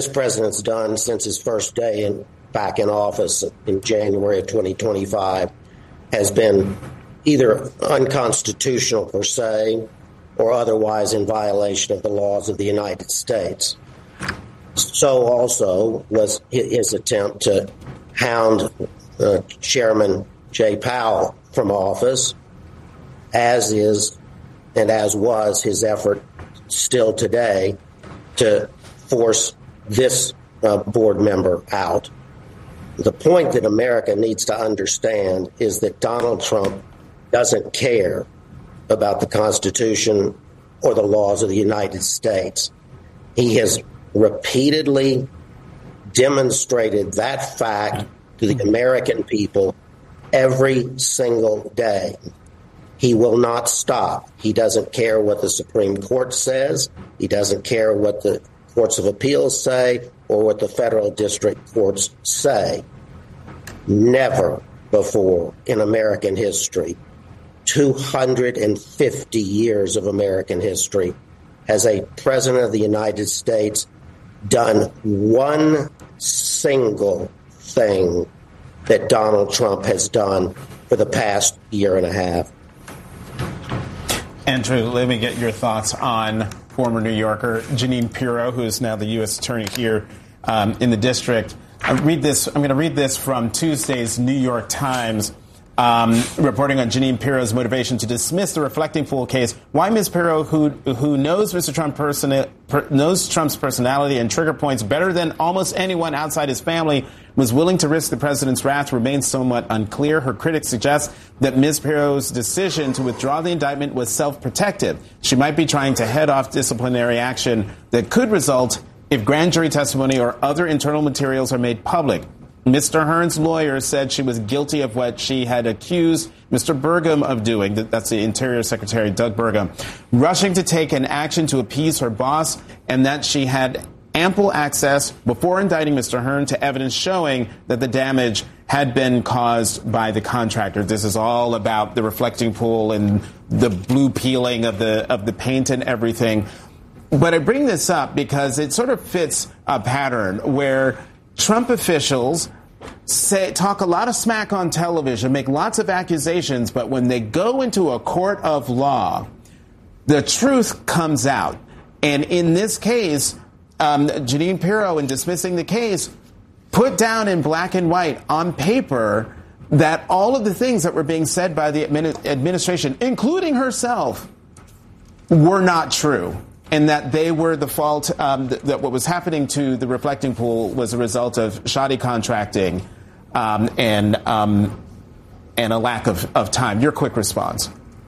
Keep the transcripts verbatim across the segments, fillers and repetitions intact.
this president's done since his first day in, back in office in January of twenty twenty-five has been either unconstitutional per se or otherwise in violation of the laws of the United States. So also was his attempt to hound uh, Chairman Jay Powell from office, as is and as was his effort still today to force this uh, board member out. The point that America needs to understand is that Donald Trump doesn't care about the Constitution or the laws of the United States. He has repeatedly demonstrated that fact to the American people every single day. He will not stop. He doesn't care what the Supreme Court says. He doesn't care what the courts of appeals say or what the federal district courts say. Never before in American history, two hundred fifty years of American history, has a president of the United States done one single thing that Donald Trump has done for the past year and a half. Andrew, let me get your thoughts on former New Yorker Jeanine Pirro, who is now the U S attorney here um, in the district. I read this. I'm going to read this from Tuesday's New York Times, um, reporting on Jeanine Pirro's motivation to dismiss the Reflecting Fool case. Why Miz Pirro, who who knows Mister Trump person, per, knows Trump's personality and trigger points better than almost anyone outside his family, was willing to risk the president's wrath remains somewhat unclear. Her critics suggest that Miz Pirro's decision to withdraw the indictment was self-protective. She might be trying to head off disciplinary action that could result if grand jury testimony or other internal materials are made public. Mister Hearn's lawyer said she was guilty of what she had accused Mister Burgum of doing. That's the Interior Secretary, Doug Burgum, rushing to take an action to appease her boss, and that she had ample access before indicting Mister Hearn to evidence showing that the damage had been caused by the contractor. This is all about the reflecting pool and the blue peeling of the of the paint and everything. But I bring this up because it sort of fits a pattern where Trump officials say, talk a lot of smack on television, make lots of accusations, but when they go into a court of law, the truth comes out. And in this case, um, Jeanine Pirro, in dismissing the case, put down in black and white on paper that all of the things that were being said by the admin- administration, including herself, were not true. And that they were the fault, um, th- that what was happening to the reflecting pool was a result of shoddy contracting um, and um, and a lack of, of time. Your quick response.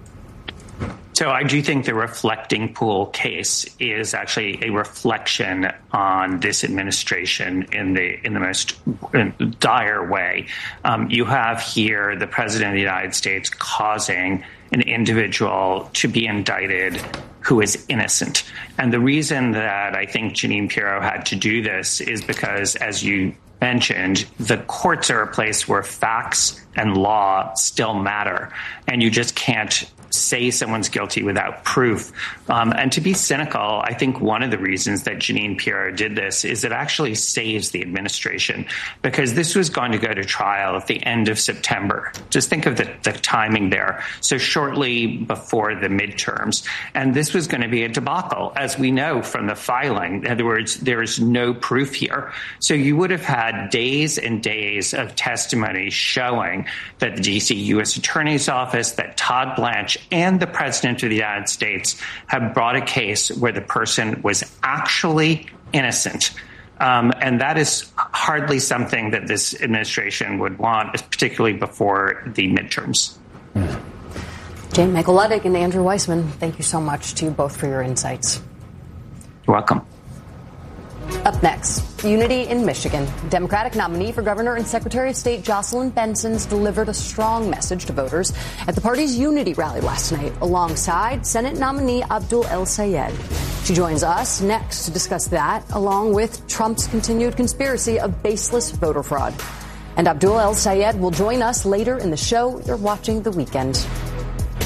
So I do think the reflecting pool case is actually a reflection on this administration in the in the most dire way. Um, you have here the president of the United States causing an individual to be indicted who is innocent. And the reason that I think Jeanine Pirro had to do this is because, as you mentioned, the courts are a place where facts and law still matter, and you just can't say someone's guilty without proof. Um, and to be cynical, I think one of the reasons that Jeanine Pirro did this is it actually saves the administration, because this was going to go to trial at the end of September. Just think of the, the timing there. So shortly before the midterms. And this was going to be a debacle, as we know from the filing. In other words, there is no proof here. So you would have had days and days of testimony showing that the D C U S Attorney's Office, that Todd Blanche, and the President of the United States have brought a case where the person was actually innocent. Um, and that is hardly something that this administration would want, particularly before the midterms. Jane Michael Ludwig and Andrew Weissman, thank you so much to you both for your insights. You're welcome. Up next, unity in Michigan. Democratic nominee for governor and Secretary of State Jocelyn Benson's delivered a strong message to voters at the party's unity rally last night, alongside Senate nominee Abdul El-Sayed. She joins us next to discuss that, along with Trump's continued conspiracy of baseless voter fraud. And Abdul El-Sayed will join us later in the show. You're watching The Weekend.